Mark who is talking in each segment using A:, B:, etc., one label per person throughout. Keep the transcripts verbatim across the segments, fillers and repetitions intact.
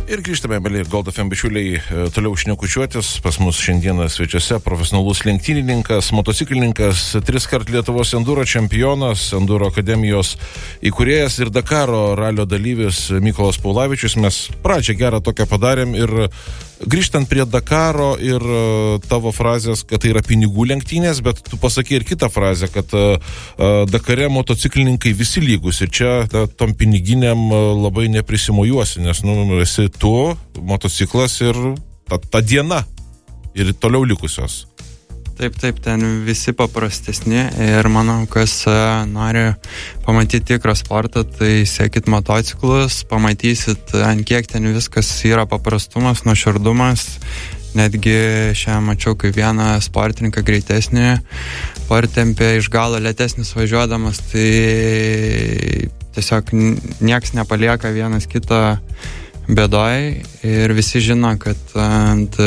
A: Ir grįžtame, mėly Gold F M bičiuliai, toliau šnekučiuotis. Pas mus šiandieną svečiuose profesionalus lenktynininkas, motociklininkas, triskart Lietuvos enduro čempionas, enduro akademijos įkūrėjas ir Dakaro ralio dalyvis Mykolas Paulavičius. Mes pradžią gerą tokią padarėm ir grįžtant prie Dakaro ir tavo frazės, kad tai yra pinigų lenktynės, bet tu pasakei ir kitą frazę, kad Dakare motociklininkai visi lygus ir čia ta, tom piniginiam labai neprisimojuosi, nes nu, esi tu, motociklas ir ta, ta diena ir toliau likusios.
B: Taip, taip, ten visi paprastesni ir manau, kas nori pamatyti tikrą sportą, tai sekit motociklus, pamatysit, ant kiek ten viskas yra paprastumas, nuoširdumas. Netgi šiandien mačiau, kaip vieną sportininką greitesnį partempė iš galo lėtesnis važiuodamas, tai tiesiog nieks nepalieka vienas kitą bėdoj ir visi žino, kad ant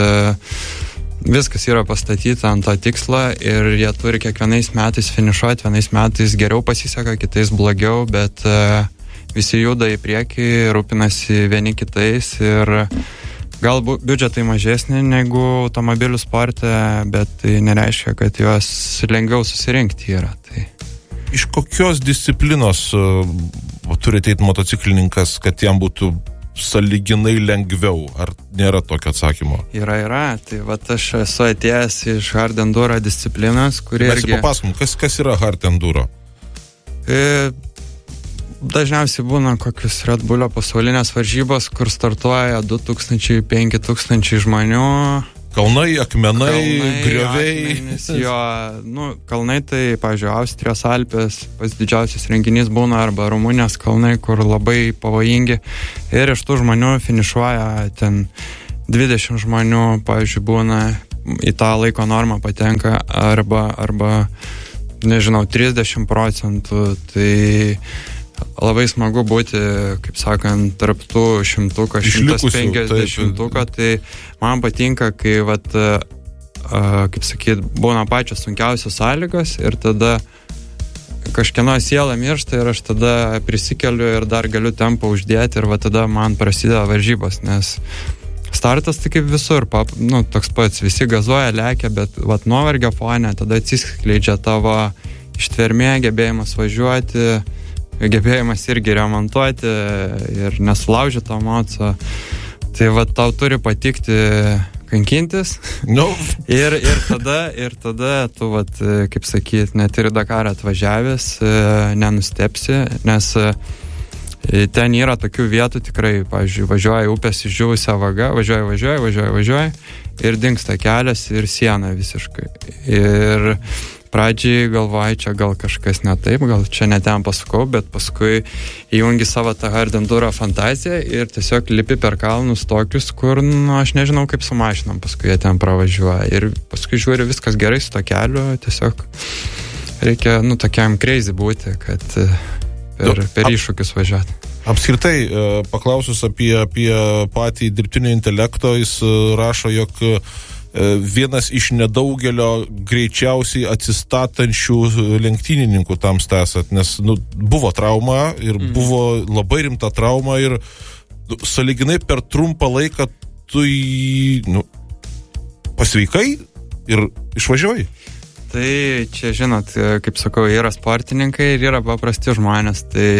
B: viskas yra pastatyta ant to tikslo ir jie turi kiekvienais metais finišuoti, vienais metais geriau pasiseka, kitais blogiau, bet uh, visi juda į priekį, rūpinasi vieni kitais ir galbūt biudžetai mažesni negu automobilių sporte, bet tai nereiškia, kad juos lengviau susirinkti yra. Tai.
A: Iš kokios disciplinos uh, turi ateit motociklininkas, kad jam būtų sąlyginai lengviau? Ar nėra tokio atsakymo?
B: Yra, yra. Tai vat aš esu atėjęs iš hard enduro disciplinos, kuri
A: irgi... Papasakom, kas, kas yra hard enduro?
B: E, dažniausiai būna kokius Red Bullio pasaulinės varžybos, kur startuoja du tūkstančiai - penki tūkstančiai žmonių.
A: Kalnai, akmenai, kalnai, grioviai.
B: Akmenys, jo, nu, kalnai tai, pavyzdžiui, Austrijos Alpės, pats didžiausias renginys būna, arba Rumunijos kalnai, kur labai pavojingi. Ir iš tų žmonių finišuoja ten dvidešimt žmonių, pavyzdžiui, būna į tą laiko normą patenka, arba, arba nežinau, trisdešimt procentų. Tai labai smagu būti, kaip sakant, tarp tų šimtuko, šimtas penkiasdešimtuko, tai man patinka, kai, vat, kaip sakyt, būna pačios sunkiausios sąlygos ir tada kažkieno siela miršta ir aš tada prisikeliu ir dar galiu tempą uždėti ir va tada man prasideda varžybos, nes startas tai kaip visur, pap, nu, toks pats, visi gazuoja, lekia, bet vat nuovargio fone tada atsiskleidžia tavo ištvermė, gebėjimas važiuoti, gebėjimas irgi remontuoti ir nesulaužyti to moco. Tai va tau turi patikti kankintis.
A: No.
B: ir, ir, tada, ir tada tu, vat, kaip sakyt, net ir Dakarą atvažiavęs nenustepsi, nes ten yra tokių vietų tikrai, pavyzdžiui, važiuoja upės išdžiūvusią vagą, važiuoja, važiuoja, važiuoja, važiuoja ir dingsta kelias ir siena visiškai. Ir pradžiai galvoju, čia gal kažkas ne taip, gal čia ne ten pasukau, bet paskui įjungi savo tą hard enduro fantaziją ir tiesiog lipi per kalnus tokius, kur, nu, aš nežinau, kaip su mašinom, paskui jie ten pravažiuoja. Ir paskui žiūri, viskas gerai su to keliu, tiesiog reikia, nu, tokiam crazy būti, kad per, per iššūkius važiuoti.
A: Apskritai, paklausus apie, apie patį dirbtinio intelekto, jis rašo, jog vienas iš nedaugelio greičiausiai atsistatančių lenktynininkų tam esat, nes nu, buvo trauma ir mm. buvo labai rimta trauma ir nu, sąlyginai per trumpą laiką tu į, nu, pasveikai ir išvažiuoji.
B: Tai čia, žinot, kaip sakau, yra sportininkai ir yra paprasti žmonės, tai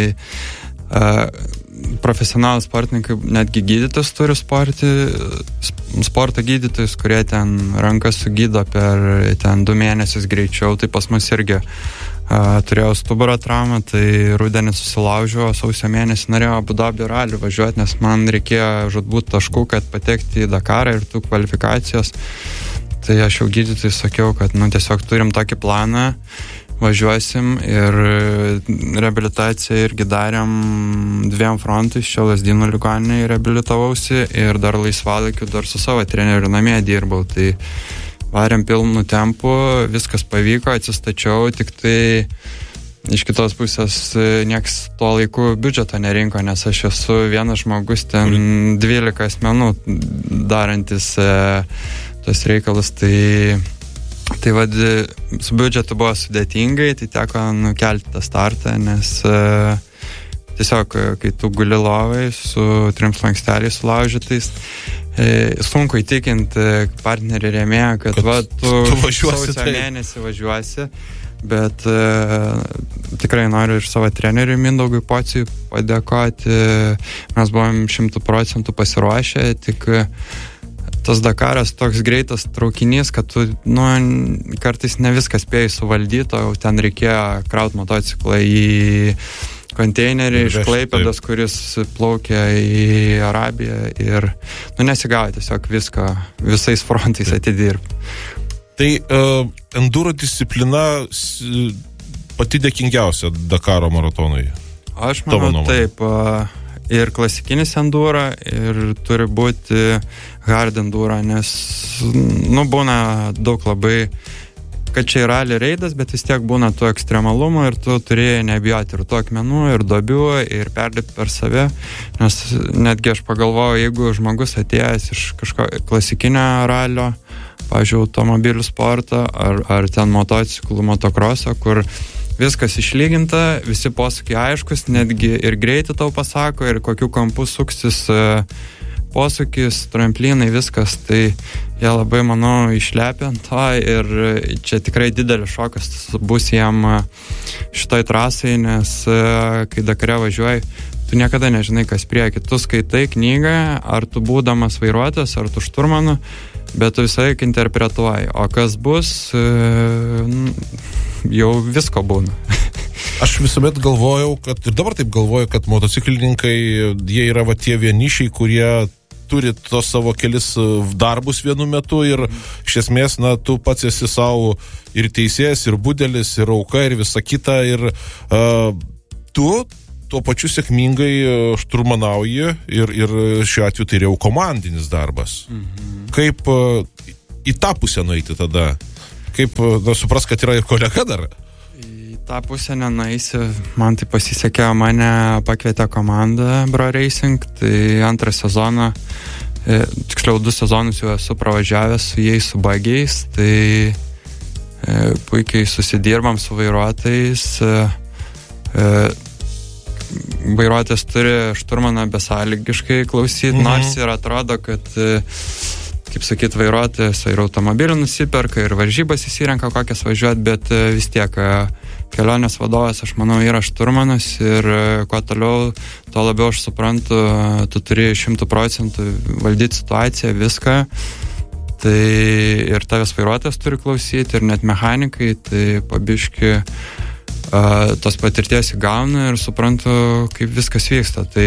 B: uh, profesionalų sportininkai, netgi gydytojus turi sporti, sporto gydytojus, kurie ten rankas sugydo per ten du mėnesius greičiau, tai pas mus irgi uh, turėjau stuburo traumą, tai rudenį susilaužiau, sausio mėnesį norėjau Abu Dabio ralį važiuoti, nes man reikėjo žudbūt taškų, kad patekti į Dakarą ir tų kvalifikacijos, tai aš jau gydytojui sakiau, kad nu, tiesiog turim tokį planą, važiuosim ir reabilitaciją irgi darėm dviem frontais, čia Lazdynų ligoninėje reabilitavausi ir dar laisvalaikiu dar su savo treneriu namie dirbau, tai varėm pilnu tempu, viskas pavyko, atsistačiau, tik tai iš kitos pusės nieks tuo laiku biudžeto nerinko, nes aš esu vienas žmogus ten dvylika asmenų darantis e, tos reikalus, tai Tai vad, su biudžetu buvo sudėtingai, tai teko nukelti tą startą, nes uh, tiesiog, kai tu guli lovai su trim slanksteliais sulaužytais, sunku įtikinti partnerį rėmėją, kad, kad va, tu,
A: tu
B: sausio
A: tai.
B: mėnesį važiuosi, bet uh, tikrai noriu ir savo treneriui Mindaugui Pociui padėkoti. Mes buvom šimtų procentų pasiruošę, tik tas Dakaras toks greitas traukinys, kad tu, nu, kartais ne viską spėjai suvaldyti, o ten reikėjo kraut motociklą į konteinerį iš Klaipėdos, kuris plaukia į Arabiją ir, nu, nesigavo tiesiog viską, visais frontais atidirbti.
A: Tai uh, enduro disciplina pati dėkingiausia Dakaro maratonui.
B: Aš manau, taip. Uh, ir klasikinis enduro, ir turi būti hard enduro, nes, nu, būna daug labai, kad čia yra rally reidas, bet vis tiek būna tų ekstremalumų ir tu turėjai nebijoti ir tų akmenų, ir duobių, ir perlipti per save, nes netgi aš pagalvojau, jeigu žmogus atėjęs iš kažko klasikinio ralio, pavyzdžiui, automobilių sportą, ar, ar ten motociklų, motokroso, kur viskas išlyginta, visi posūkiai aiškus, netgi ir greitį tau pasako, ir kokiu kampu suksis posūkis, tramplinai, viskas, tai jie labai, manau, išlepia ant to ir čia tikrai didelis šokas bus jam šitoj trasai, nes kai Dakare važiuoji, tu niekada nežinai, kas prieki. Tu skaitai knygą, ar tu būdamas vairuotojas, ar tu šturmanu, bet tu visai interpretuoji. O kas bus, jau visko būna.
A: Aš visuomet galvojau, kad ir dabar taip galvoju, kad motociklininkai, jie yra va tie vienišiai, kurie turi tos savo kelis darbus vienu metu ir iš esmės, na, tu pats esi savo ir teisėjas, ir budelis, ir auka, ir visa kita. Ir uh, tu tuo pačiu sėkmingai šturmanauji ir, ir šiuo atveju tai jau komandinis darbas. Mhm. Kaip uh, į tą pusę nueiti tada? Kaip, na, supras, kad yra ir kolega dar?
B: Į tą pusę nenueisi. Man tai pasisekė, mane pakvietė komanda Bro Racing, tai antrą sezoną, e, tiksliau du sezonus jau esu pravažiavęs su jais, su bagiais, tai e, puikiai susidirbam su vairuotojais. E, e, vairuotojas turi šturmaną besąlygiškai klausyti, mhm. nors ir atrodo, kad, kaip sakyt, vairuotojas ir automobilį nusiperka, ir varžybas įsirenka kokias važiuoti, bet vis tiek kelionės vadovas, aš manau, yra šturmanas ir kuo toliau, tuo labiau aš suprantu, tu turi šimtų procentų valdyti situaciją, viską. Tai ir tavęs vairuotojas turi klausyti, ir net mechanikai, tai pabiški Uh, tos patirties įgauna ir suprantu, kaip viskas vyksta. Tai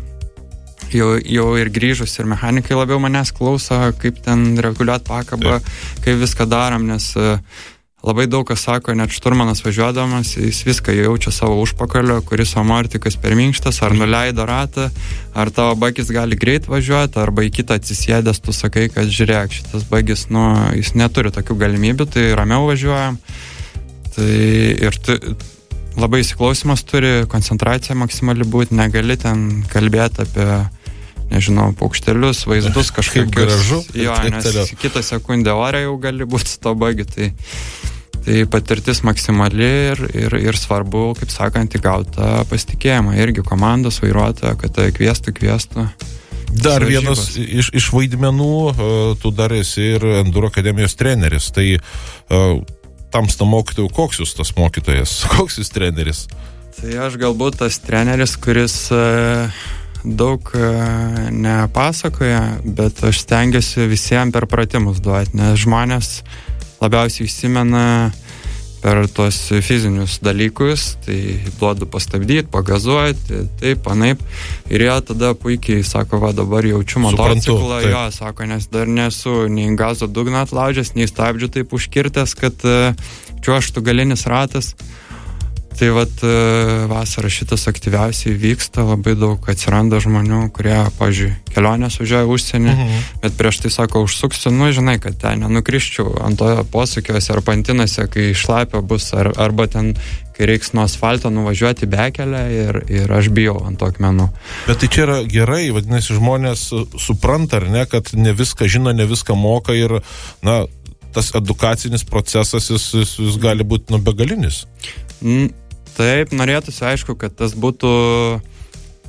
B: jau, jau ir grįžus, ir mechanikai labiau manęs klauso, kaip ten reguliuoti pakabą, kaip viską darom, nes uh, labai daug kas sako, net šturmanas važiuodamas, jis viską jaučia savo užpakalio, kuris amortikas per minkštas, ar nuleido ratą, ar tavo bagis gali greit važiuoti, arba į kitą atsisėdęs tu sakai, kad žiūrėk, šitas bagis, nu, jis neturi tokių galimybių, tai ramiau važiuojam. Tai ir tu, labai įsiklausimas turi, koncentracija maksimali būti, negali ten kalbėti apie, nežinau, paukštelius, vaizdus kažkaip
A: gražu.
B: Jo, nes kitą sekundę ore jau gali būti su to bagi, tai, tai patirtis maksimali ir, ir, ir svarbu, kaip sakant, įgauti pasitikėjimą. Irgi komandos vairuotojo, kad tai kviestų, kviestų.
A: Dar vienas iš, iš vaidmenų, tu dar esi ir Enduro akademijos treneris, tai uh, tamsta mokytojų, koks jūs tas mokytojas, koks jūs treneris?
B: Tai aš galbūt tas treneris, kuris uh, daug uh, nepasakoja, bet aš stengiuosi visiems per pratimus duoti, nes žmonės labiausiai įsimena per tuos fizinius dalykus, tai duodu pastabdyti, pagazuoti, taip, panaip, ir jie tada puikiai sako, va dabar jaučiu motociklą, jo, sako, nes dar nesu nei gazo dugną atlaužęs, nei stabdžių taip užkirtęs, kad uh, čiuoštų galinis ratas. Tai vat uh, vasarą šitas aktyviausiai vyksta, labai daug atsiranda žmonių, kurie, pavyzdžiui, kelionės važiuoja užsienį, mhm. bet prieš tai sako, užsuksiu, nu, žinai, kad ten nenukriščiau ant to posūkiuose ar pantinose, kai šlapia bus, ar, arba ten, kai reiks nuo asfalto nuvažiuoti bekelę ir, ir aš bijau ant to akmenų.
A: Bet tai čia yra gerai, vadinasi, žmonės supranta, ar ne, kad ne viską žino, ne viską moka ir, na, tas edukacinis procesas, jis, jis, jis gali būti, nu, begalinis.
B: Mm. Taip, norėtųsi, aišku, kad tas būtų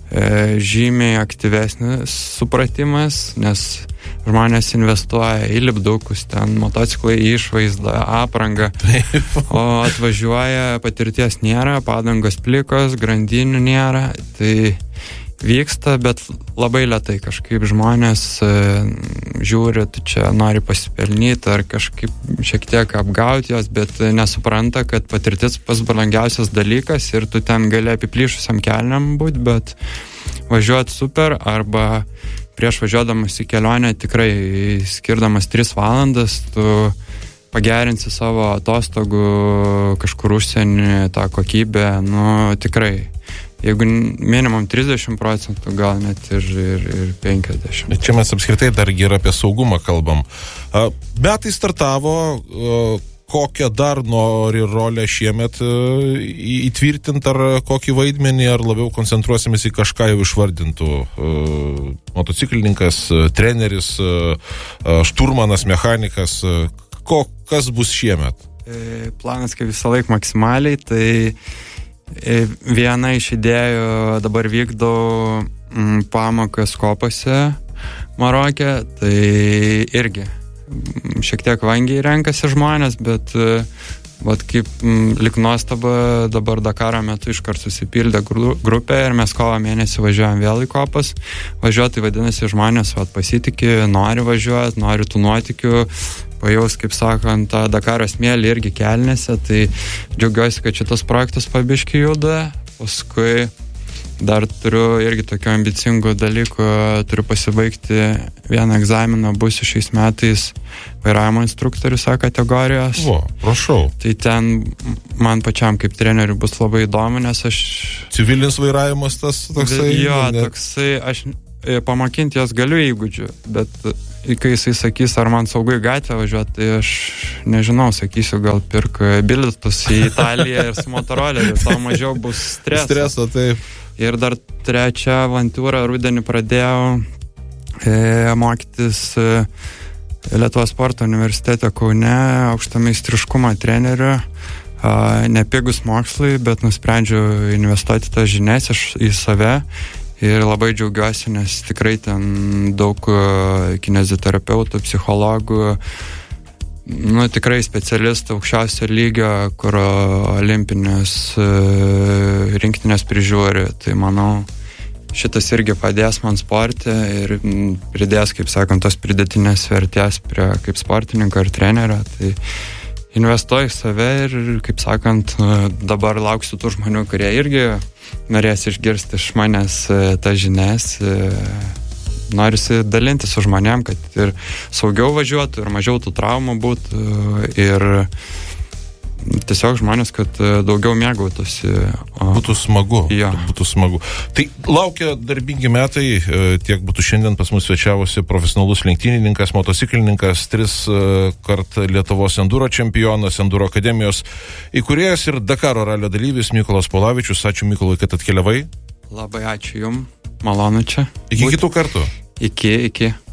B: žymiai aktyvesnis supratimas, nes žmonės investuoja į lipdukus, ten motociklai, išvaizdą, aprangą, o atvažiuoja, patirties nėra, padangos plikos, grandinių nėra, tai vyksta, bet labai lėtai kažkaip žmonės e, žiūri, tu čia nori pasipelnyti ar kažkaip šiek tiek apgauti jos, bet nesupranta, kad patirtis pas brangiausias dalykas ir tu ten gali apiplyšusiam kelniam būti, bet važiuoti super arba prieš važiuodamas į kelionę tikrai skirdamas tris valandas tu pagerinsi savo atostogų kažkur užsienį tą kokybę, nu tikrai. Jeigu minimum trisdešimt procentų, gal net ir, ir, ir penkiasdešimt.
A: Čia mes apskritai dar ir apie saugumą kalbam. Metai startavo, kokią dar nori rolę šiemet įtvirtinti, ar kokį vaidmenį, ar labiau koncentruosimės į kažką jau išvardintų. Motociklininkas, treneris, šturmanas, mechanikas. Ko, kas bus šiemet?
B: Planas, kaip visą laiką maksimaliai, tai viena iš idėjų dabar vykdau m, pamokas kopose Maroke, tai irgi m, šiek tiek vangiai renkasi žmonės, bet vat kaip m, lik nuostaba dabar Dakaro metu iškart susipildė gru, grupė ir mes kovo mėnesį važiuojam vėl į kopas. Važiuoti vadinasi žmonės vat, pasitikė, nori važiuoti, nori tų nuotykių, pajaus, kaip sakant, tą Dakaro smėlį irgi kelnėse, tai džiaugiuosi, kad šitas projektas pabiški juda. Paskui dar turiu irgi tokių ambicingų dalykų, turiu pasibaigti vieną egzaminą, būsiu šiais metais vairavimo instruktorius A kategorijos.
A: O, prašau.
B: Tai ten man pačiam kaip treneriui bus labai įdomu, nes aš...
A: Civilinis vairavimas tas toksai?
B: Jo,
A: ne...
B: toksai, aš pamakinti jos galiu įgūdžių, bet kai jisai sakys, ar man saugu į gatvę važiuoti, tai aš nežinau, sakysiu, gal pirk bilietus į Italiją ir su motoroleriu, to mažiau bus streso.
A: Streso, taip.
B: Ir dar trečią avantūrą rudenį pradėjau e, mokytis e, Lietuvos sporto universitete Kaune, aukštameistriškumo treneriu. E, nepigus mokslai, bet nusprendžiau investuoti tas žinias iš, į save. Ir labai džiaugiuosi, nes tikrai ten daug kineziterapeutų, psichologų, nu, tikrai specialistų aukščiausio lygio, kur olimpinės rinktinės prižiūri. Tai manau, šitas irgi padės man sporte ir pridės, kaip sakant, tos pridėtinės vertės prie kaip sportininko ir trenerio. Tai investuoju į save ir, kaip sakant, dabar lauksiu tų žmonių, kurie irgi norės išgirsti iš manęs tas žinias. Norisi dalinti su žmonėm, kad ir saugiau važiuotų, ir mažiau tų traumų būtų, ir tiesiog žmonės, kad daugiau mėgautųsi.
A: Būtų smagu.
B: Ja.
A: Būtų smagu. Tai laukia darbingi metai, tiek būtų šiandien pas mus svečiavosi profesionalus lenktynininkas, motociklininkas, tris kart Lietuvos enduro čempionas, enduro akademijos įkūrėjas ir Dakaro ralio dalyvis Mykolas Polavičius. Ačiū Mykolui, kad atkeliavai.
B: Labai ačiū jum, malonu čia.
A: Iki būt. Kitų kartų.
B: Iki, iki.